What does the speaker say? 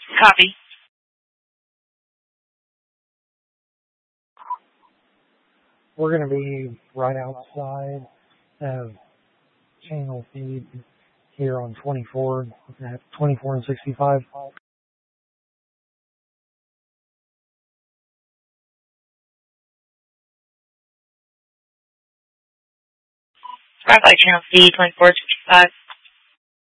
Copy. We're going to be right outside of channel feed here on 24 at 24 and 65. Right by channel C, 2465.